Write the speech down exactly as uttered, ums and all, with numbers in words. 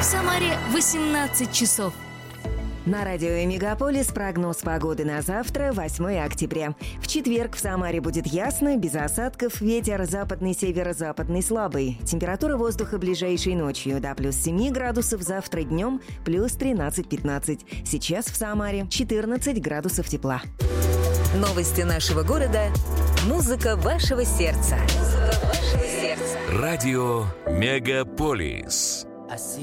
Самаре восемнадцать часов. На радио Мегаполис прогноз погоды на завтра, восьмое октября. В четверг в Самаре будет ясно, без осадков, ветер западный, северо-западный слабый. Температура воздуха ближайшей ночью до плюс семь градусов, завтра днем плюс тринадцать-пятнадцать. Сейчас в Самаре четырнадцать градусов тепла. Новости нашего города. Музыка вашего сердца. Музыка вашего сердца. Радио Мегаполис. I see